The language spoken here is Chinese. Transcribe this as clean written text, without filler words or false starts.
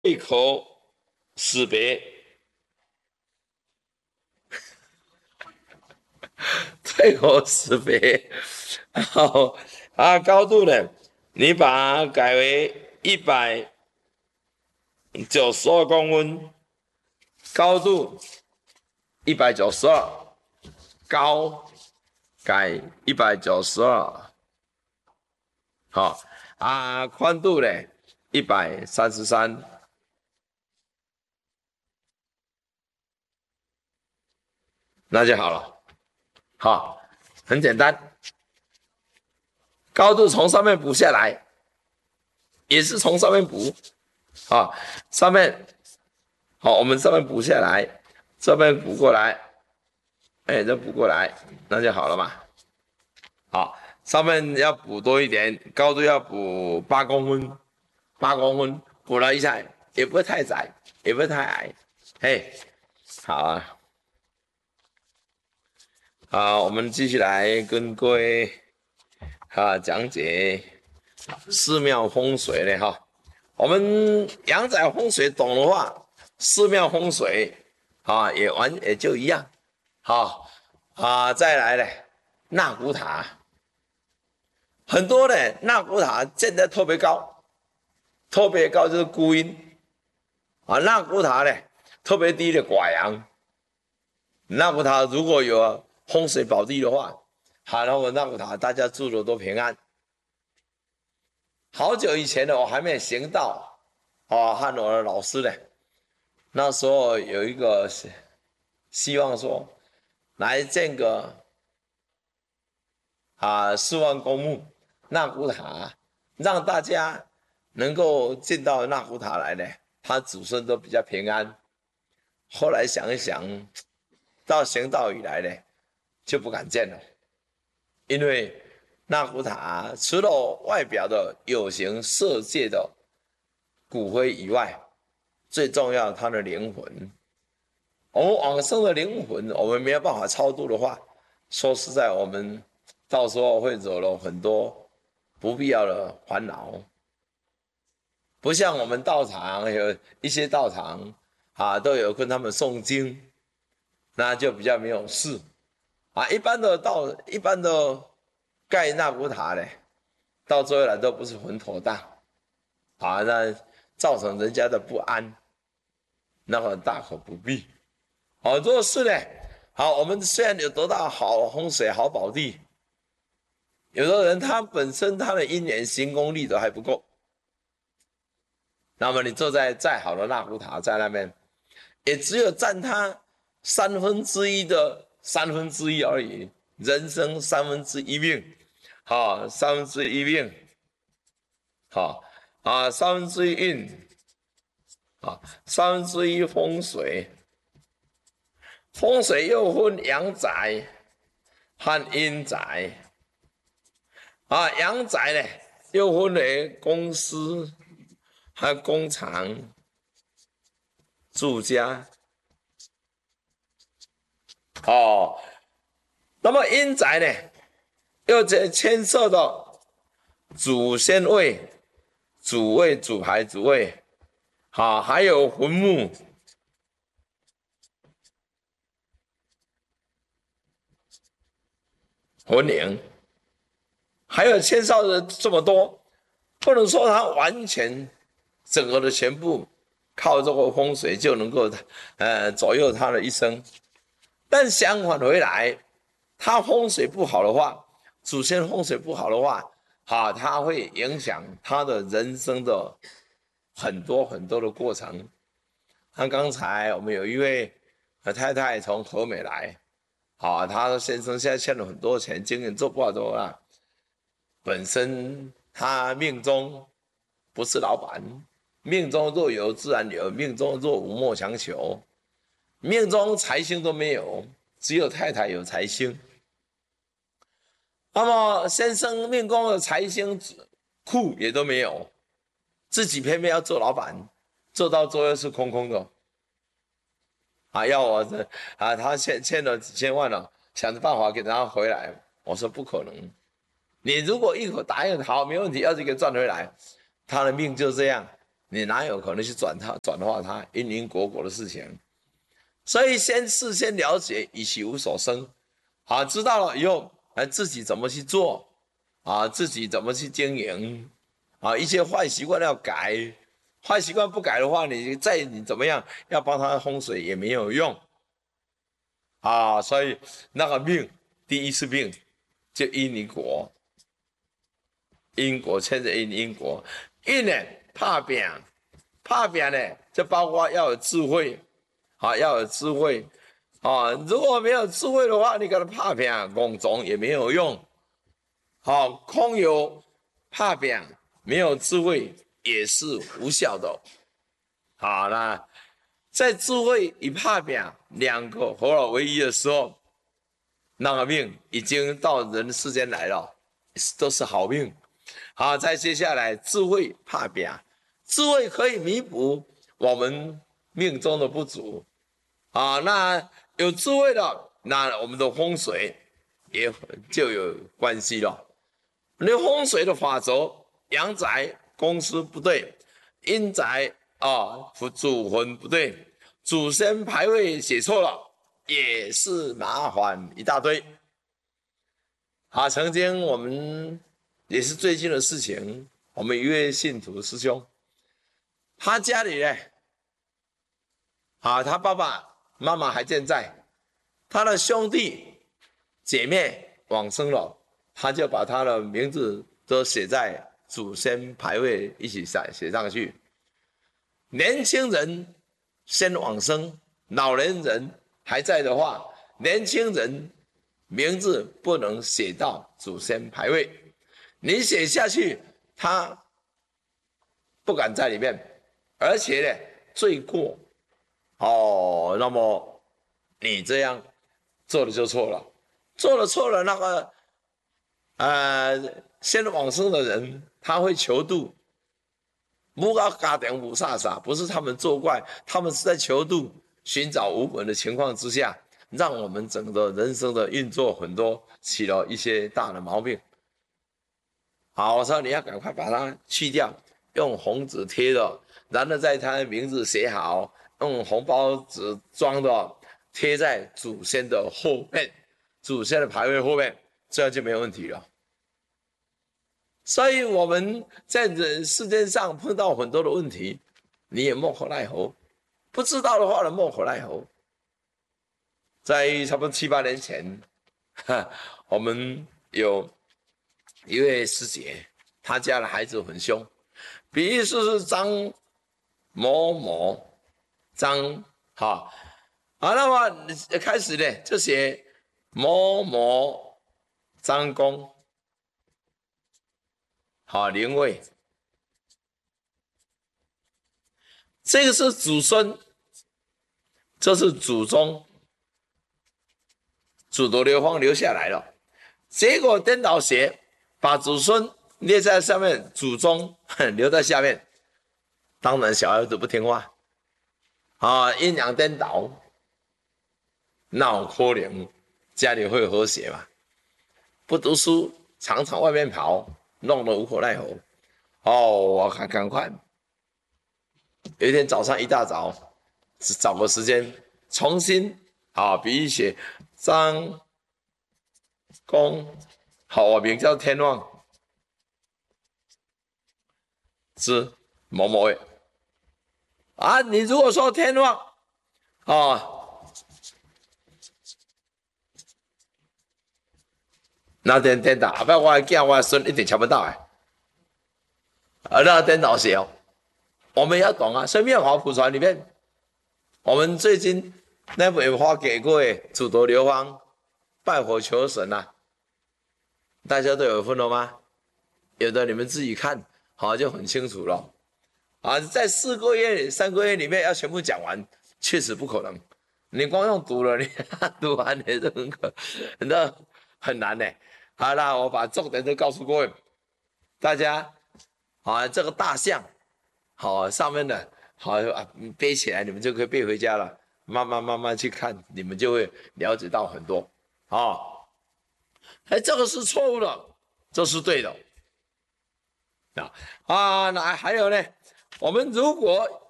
退口识别，退口识别。好高度呢，你把它改为192公分，高度192，高改192，好宽度呢133，那就好了。好，很简单，高度从上面补下来，也是从上面补。上面我们上面补下来，这边补过来，再补过来，那就好了嘛。好，上面要补多一点，高度要补8公分，8公分补了一下，也不会太窄，也不会太矮。嘿，好我们继续来跟各位讲解寺庙风水的哈。我们阳宅风水懂的话，寺庙风水也就一样。再来呢，纳古塔，很多呢纳古塔建得特别高，特别高就是孤阴纳古塔呢特别低的寡阳。纳古塔如果有风水宝地的话，那么纳古塔大家住的都平安。好久以前呢，我还没有行道和我的老师呢，那时候有一个希望说来建个4万公墓纳古塔，让大家能够进到纳古塔来呢，他子孙都比较平安。后来想一想，到行道以来呢，就不敢建了，因为纳古塔除了外表的有形色界的骨灰以外，最重要它的灵魂。我们往生的灵魂，我们没有办法超度的话，说实在，我们到时候会惹了很多不必要的烦恼。不像我们道场有一些道场都有跟他们诵经，那就比较没有事一般的盖纳古塔呢，到最后来都不是很妥当那造成人家的不安，那么大可不必。做事呢，我们虽然有得到好风水、好宝地，有的人他本身他的因缘行功力都还不够，那么你坐在再好的纳古塔在那边，也只有占他1/3的1/3而已，人生1/3命，1/3命，1/3运1/3风水。风水又分阳宅和阴宅阳宅呢又分为公司和工厂、住家那么阴宅呢又牵涉到祖先位、主位、主牌、主位还有坟墓。魂灵，还有牵涉的这么多，不能说他完全整个的全部靠这个风水就能够左右他的一生。但相反回来，他风水不好的话，祖先风水不好的话他会影响他的人生的很多很多的过程。像刚才我们有一位太太从和美来他先生现在欠了很多钱，经营做不好多了。本身他命中不是老板，命中若有自然有，命中若无莫强求。命中财星都没有，只有太太有财星。那么先生命宫的财星库也都没有，自己偏偏要做老板，做到最后是空空的。要我他欠了几千万了，想着办法给他回来。我说不可能，你如果一口答应好没问题，要这个赚回来，他的命就这样， 你哪有可能去转化它因果的事情？所以事先了解，以其无所生。好，知道了以后，自己怎么去做啊？自己怎么去经营啊？一些坏习惯要改，坏习惯不改的话，你怎么样，要帮他风水也没有用啊。所以那个命，第一次命就因你果，因果牵着因果，因呢怕病，怕病呢就包括要有智慧，啊，要有智慧。啊，如果没有智慧的话，你给他怕病拱总也没有用。好，空有怕病，没有智慧也是无效的。好，那在智慧与怕病两个合而为一的时候，那个命已经到人世间来了，都是好命。好，再接下来智慧怕病，智慧可以弥补我们命中的不足。啊，那有智慧的，那我们的风水也就有关系了。你风水的法则，阳宅公司不对，阴宅祖坟不对，祖先牌位写错了，也是麻烦一大堆。啊，曾经我们也是最近的事情，我们一位信徒师兄，他家里呢，他爸爸妈妈还健在，他的兄弟姐妹往生了，他就把他的名字都写在祖先牌位一起写上去。年轻人先往生，老年人还在的话，年轻人名字不能写到祖先牌位，你写下去，他不敢在里面，而且呢，罪过。那么你这样做的就错了，做了错了，那个先往生的人他会求度，不要家庭无煞煞，不是他们作怪，他们是在求度，寻找无本的情况之下，让我们整个人生的运作很多起了一些大的毛病。好，我说你要赶快把它去掉，用红纸贴的，然后在他的名字写好，用红包纸装的，贴在祖先的后面，祖先的牌位后面，这样就没有问题了。所以我们在人世间上碰到很多的问题，你也莫可奈何，不知道的话呢，莫可奈何。在差不多7、8年前，我们有一位师姐，她家的孩子很凶，比喻是张某某，那么开始呢就写某某张公，灵位，这个是祖孙，这是祖宗，祖德流芳留下来了，结果颠倒写，把祖孙列在上面，祖宗留在下面，当然小孩子不听话，阴阳颠倒，那种可怜，家里会和谐嘛？不读书，常常外面跑，弄得无可奈何。我赶快，有一天早上一大早，找个时间重新比喻写张公，我名叫天旺之某某位你如果说天旺那颠倒，不然我的囝我的孙一定抢不到那颠倒写我们要懂生命华普传里面，我们最近那本花给过祖德流芳拜火求神大家都有分了吗？有的你们自己看就很清楚了在4个月、3个月里面要全部讲完，确实不可能。你光用读了，你读完也是很难呢。好了，我把重点都告诉各位，大家这个大象上面的背起来，你们就可以背回家了。慢慢去看，你们就会了解到很多这个是错误的，这是对的那还有呢， 我们如果